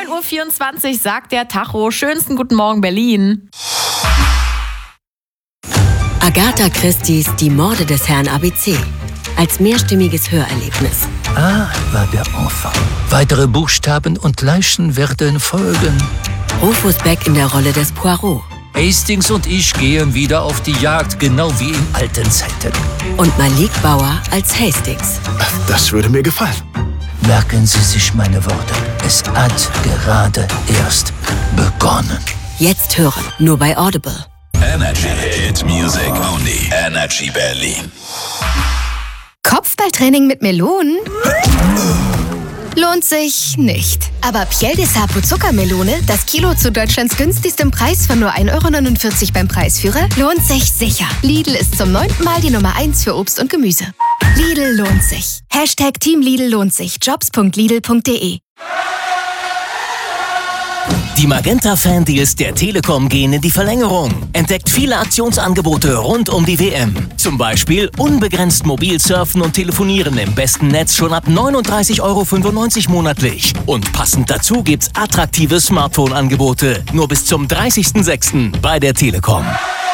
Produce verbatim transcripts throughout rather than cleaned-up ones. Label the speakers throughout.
Speaker 1: neun Uhr vierundzwanzig sagt der Tacho. Schönsten guten Morgen, Berlin.
Speaker 2: Agatha Christie's Die Morde des Herrn A B C. Als mehrstimmiges Hörerlebnis.
Speaker 3: A war der Enfant. Weitere Buchstaben und Leichen werden folgen.
Speaker 2: Rufus Beck in der Rolle des Poirot.
Speaker 3: Hastings und ich gehen wieder auf die Jagd, genau wie in alten Zeiten.
Speaker 2: Und Malik Bauer als Hastings.
Speaker 4: Das würde mir gefallen.
Speaker 3: Merken Sie sich meine Worte. Es hat gerade erst begonnen.
Speaker 2: Jetzt hören, nur bei Audible.
Speaker 5: Energy Hit Music Only. Energy Berlin.
Speaker 6: Kopfballtraining mit Melonen? Lohnt sich nicht. Aber Piel de Sapo Zuckermelone, das Kilo zu Deutschlands günstigstem Preis von nur ein Euro neunundvierzig beim Preisführer, lohnt sich sicher. Lidl ist zum neunten Mal die Nummer eins für Obst und Gemüse. Lidl lohnt sich. Hashtag Team Lidl lohnt sich. Jobs punkt lidl punkt de.
Speaker 7: Die Magenta-Fan-Deals der Telekom gehen in die Verlängerung. Entdeckt viele Aktionsangebote rund um die W M. Zum Beispiel unbegrenzt mobil surfen und telefonieren im besten Netz schon ab neununddreißig Euro fünfundneunzig monatlich. Und passend dazu gibt's attraktive Smartphone-Angebote. Nur bis zum dreißigsten sechsten bei der Telekom.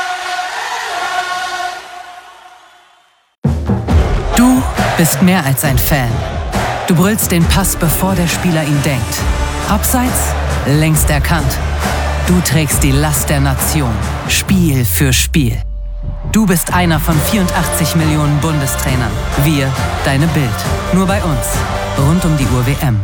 Speaker 8: Du bist mehr als ein Fan. Du brüllst den Pass, bevor der Spieler ihn denkt. Abseits? Längst erkannt. Du trägst die Last der Nation, Spiel für Spiel. Du bist einer von vierundachtzig Millionen Bundestrainern. Wir, deine Bild. Nur bei uns. Rund um die Uhr W M.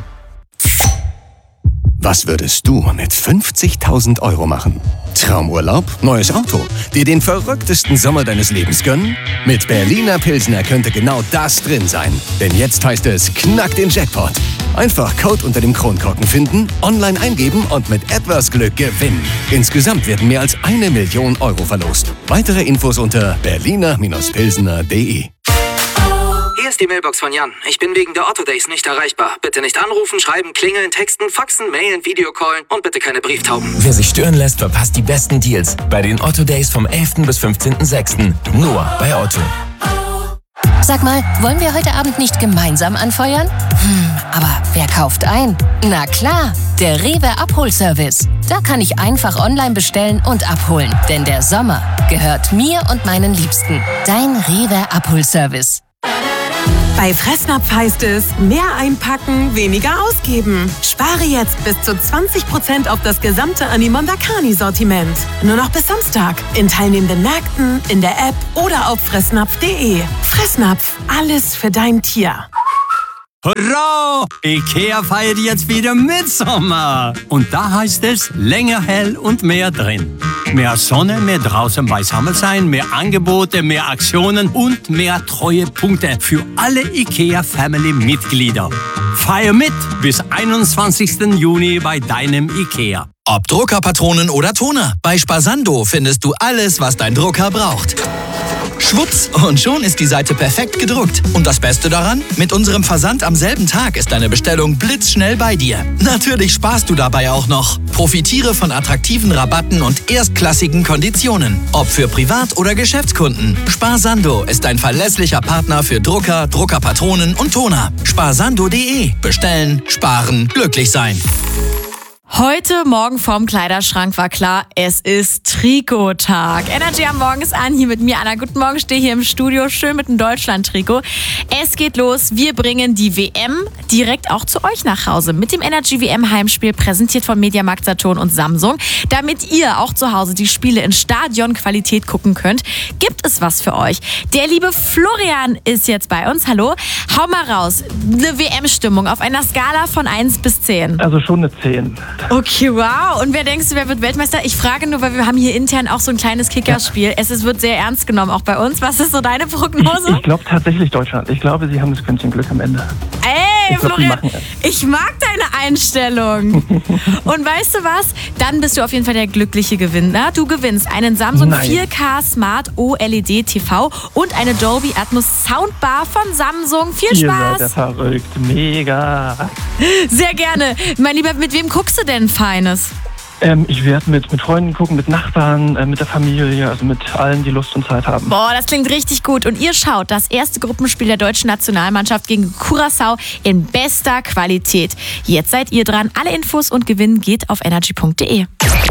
Speaker 4: Was würdest du mit fünfzigtausend Euro machen? Traumurlaub? Neues Auto? Dir den verrücktesten Sommer deines Lebens gönnen? Mit Berliner Pilsner könnte genau das drin sein. Denn jetzt heißt es Knack den Jackpot. Einfach Code unter dem Kronkorken finden, online eingeben und mit etwas Glück gewinnen. Insgesamt werden mehr als eine Million Euro verlost. Weitere Infos unter berliner Pilsner punkt de.
Speaker 9: Hier ist die Mailbox von Jan. Ich bin wegen der Otto Days nicht erreichbar. Bitte nicht anrufen, schreiben, klingeln, texten, faxen, mailen, Videocallen und bitte keine Brieftauben.
Speaker 10: Wer sich stören lässt, verpasst die besten Deals bei den Otto Days vom elften bis fünfzehnten sechsten Nur bei Otto.
Speaker 11: Sag mal, wollen wir heute Abend nicht gemeinsam anfeuern? Hm, aber wer kauft ein? Na klar, der Rewe Abholservice. Da kann ich einfach online bestellen und abholen. Denn der Sommer gehört mir und meinen Liebsten. Dein Rewe Abholservice.
Speaker 12: Bei Fressnapf heißt es, mehr einpacken, weniger ausgeben. Spare jetzt bis zu zwanzig Prozent auf das gesamte Animondakani-Sortiment. Nur noch bis Samstag. In teilnehmenden Märkten, in der App oder auf fressnapf punkt de. Fressnapf, alles für dein Tier.
Speaker 13: Hurra! Ikea feiert jetzt wieder Mitsommer. Und da heißt es, länger hell und mehr drin. Mehr Sonne, mehr draußen beisammen sein, mehr Angebote, mehr Aktionen und mehr Treuepunkte für alle Ikea-Family-Mitglieder. Feier mit bis einundzwanzigsten Juni bei deinem Ikea.
Speaker 14: Ob Drucker, Patronen oder Toner, bei Spasando findest du alles, was dein Drucker braucht. Schwupps, und schon ist die Seite perfekt gedruckt. Und das Beste daran? Mit unserem Versand am selben Tag ist deine Bestellung blitzschnell bei dir. Natürlich sparst du dabei auch noch. Profitiere von attraktiven Rabatten und erstklassigen Konditionen. Ob für Privat- oder Geschäftskunden. Sparsando ist ein verlässlicher Partner für Drucker, Druckerpatronen und Toner. sparsando punkt de. Bestellen, sparen, glücklich sein.
Speaker 1: Heute Morgen vorm Kleiderschrank war klar, es ist Trikottag. Energy am Morgen ist an, hier mit mir, Anna. Guten Morgen, stehe hier im Studio, schön mit dem Deutschland-Trikot. Es geht los, wir bringen die W M direkt auch zu euch nach Hause. Mit dem Energy W M-Heimspiel, präsentiert von Mediamarkt Saturn und Samsung. Damit ihr auch zu Hause die Spiele in Stadionqualität gucken könnt, gibt es was für euch. Der liebe Florian ist jetzt bei uns. Hallo, hau mal raus, eine W M-Stimmung auf einer Skala von eins bis zehn.
Speaker 15: Also schon eine zehn.
Speaker 1: Okay, wow. Und wer denkst du, wer wird Weltmeister? Ich frage nur, weil wir haben hier intern auch so ein kleines Kickerspiel. Es ist, wird sehr ernst genommen, auch bei uns. Was ist so deine Prognose?
Speaker 15: Ich, ich glaube tatsächlich Deutschland. Ich glaube, sie haben das Quäntchen Glück am Ende.
Speaker 1: Ey,
Speaker 15: ich glaub,
Speaker 1: Florian, ich mag deine Einstellung. Und weißt du was? Dann bist du auf jeden Fall der glückliche Gewinner. Du gewinnst einen Samsung
Speaker 15: Nein.
Speaker 1: vier K Smart O L E D T V und eine Dolby Atmos Soundbar von Samsung. Viel
Speaker 15: Ihr
Speaker 1: Spaß!
Speaker 15: seid ja verrückt. Mega.
Speaker 1: Sehr gerne. Mein Lieber, mit wem guckst du denn Feines?
Speaker 15: Ähm, ich werde mit, mit Freunden gucken, mit Nachbarn, äh, mit der Familie, also mit allen, die Lust und Zeit haben.
Speaker 1: Boah, das klingt richtig gut. Und ihr schaut das erste Gruppenspiel der deutschen Nationalmannschaft gegen Curaçao in bester Qualität. Jetzt seid ihr dran. Alle Infos und Gewinn geht auf energy punkt de.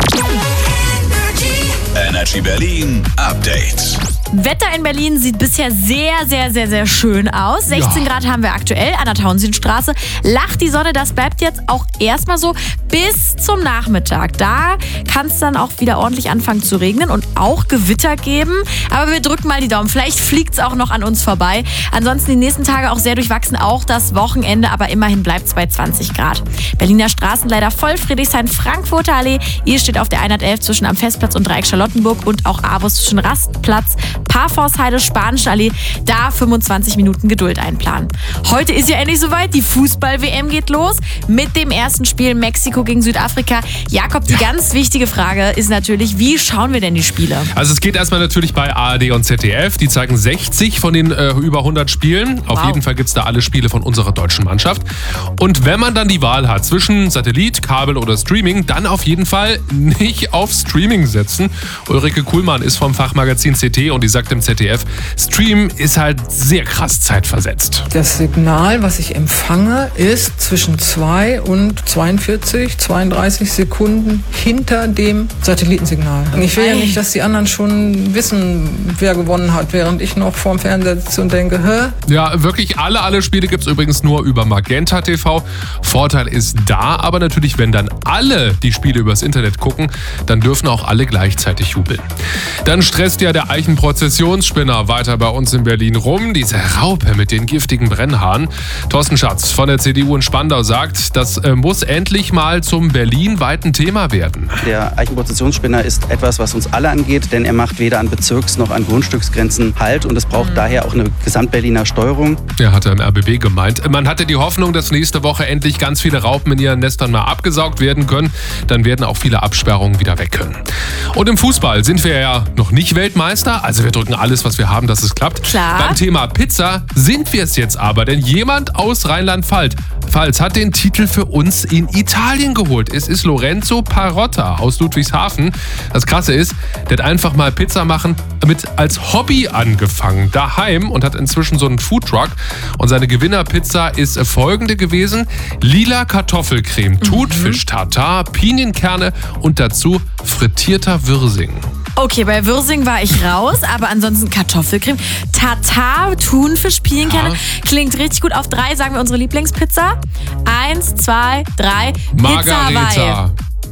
Speaker 5: Energy Berlin Update.
Speaker 1: Wetter in Berlin sieht bisher sehr, sehr, sehr, sehr schön aus. sechzehn Grad haben wir aktuell an der Tauentzienstraße. Lacht die Sonne, das bleibt jetzt auch erstmal so bis zum Nachmittag. Da kann es dann auch wieder ordentlich anfangen zu regnen und auch Gewitter geben. Aber wir drücken mal die Daumen. Vielleicht fliegt es auch noch an uns vorbei. Ansonsten die nächsten Tage auch sehr durchwachsen, auch das Wochenende. Aber immerhin bleibt es bei zwanzig Grad. Berliner Straßen leider voll. Friedrichshain, Frankfurter Allee. Ihr steht auf der hundertelf zwischen am Festplatz und Dreieck Charlottenburg und auch Avus zwischen Rastplatz, Parforceheide, Spanische Allee, da fünfundzwanzig Minuten Geduld einplanen. Heute ist ja endlich soweit, die Fußball-W M geht los mit dem ersten Spiel Mexiko gegen Südafrika. Jakob, die ja. ganz wichtige Frage ist natürlich, wie schauen wir denn die Spiele?
Speaker 16: Also es geht erstmal natürlich bei A R D und Z D F, die zeigen sechzig von den äh, über hundert Spielen. Auf wow. jeden Fall gibt es da alle Spiele von unserer deutschen Mannschaft. Und wenn man dann die Wahl hat zwischen Satellit, Kabel oder Streaming, dann auf jeden Fall nicht auf Streaming setzen. Ulrike Kuhlmann ist vom Fachmagazin C T und die sagt im Z D F, Stream ist halt sehr krass zeitversetzt.
Speaker 17: Das Signal, was ich empfange, ist zwischen zwei und zweiundvierzig, zweiunddreißig Sekunden hinter dem Satellitensignal. Ich will ja nicht, dass die anderen schon wissen, wer gewonnen hat, während ich noch vorm Fernseher sitze und denke, hä?
Speaker 16: Ja, wirklich alle, alle Spiele gibt es übrigens nur über Magenta T V. Vorteil ist da, aber natürlich, wenn dann alle die Spiele übers Internet gucken, dann dürfen auch alle gleichzeitig jubeln. Dann stresst ja der Eichenprozessionsspinner weiter bei uns in Berlin rum. Diese Raupe mit den giftigen Brennhaaren. Thorsten Schatz von der C D U in Spandau sagt, das äh, muss endlich mal zum berlinweiten Thema werden.
Speaker 18: Der Eichenprozessionsspinner ist etwas, was uns alle angeht, denn er macht weder an Bezirks- noch an Grundstücksgrenzen Halt und es braucht mhm. daher auch eine Gesamtberliner Steuerung.
Speaker 16: Er hatte im R B B gemeint. Man hatte die Hoffnung, dass nächste Woche endlich ganz viele Raupen in ihren Nestern mal abgesaugt werden können. Dann werden auch viele Absperrungen wieder weg können. Und im Fußball sind wir ja noch nicht Weltmeister, also wir drücken alles, was wir haben, dass es klappt.
Speaker 1: Klar.
Speaker 16: Beim Thema Pizza sind wir es jetzt aber, denn jemand aus Rheinland-Pfalz Pfalz hat den Titel für uns in Italien geholt. Es ist Lorenzo Parotta aus Ludwigshafen. Das Krasse ist, der hat einfach mal Pizza machen mit als Hobby angefangen, daheim, und hat inzwischen so einen Foodtruck. Und seine Gewinnerpizza ist folgende gewesen: lila Kartoffelcreme, Thunfisch, Tartar, Pinienkerne und dazu frittierter Wirsing.
Speaker 1: Okay, bei Wirsing war ich raus, aber ansonsten Kartoffelcreme, Tartar, Thunfisch, Pinienkerne, ja. Klingt richtig gut. Auf drei sagen wir unsere Lieblingspizza. Eins, zwei, drei.
Speaker 16: Margarita.
Speaker 1: Pizza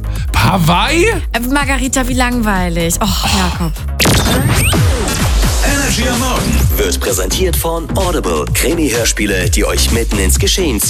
Speaker 16: Hawaii?
Speaker 1: Äh, Margarita, wie langweilig. Och, oh, Jakob.
Speaker 5: Energy am Morgen
Speaker 7: wird präsentiert von Audible. Krimi-Hörspiele, die euch mitten ins Geschehen ziehen.